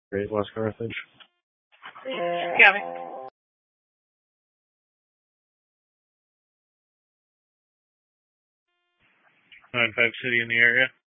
Great West Carthage. Yeah. 9-5 city in the area.